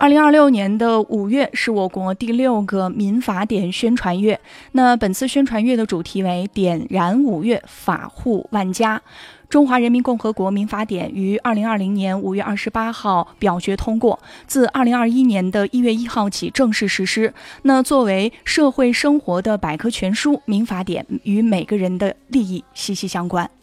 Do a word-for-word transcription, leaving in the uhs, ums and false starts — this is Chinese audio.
二零二六年的五月是我国第六个民法典宣传月。那本次宣传月的主题为点燃五月，法护万家。中华人民共和国民法典于二零二零年五月二十八号表决通过，自二零二一年的一月一号起正式实施。那作为社会生活的百科全书，民法典与每个人的利益息息相关。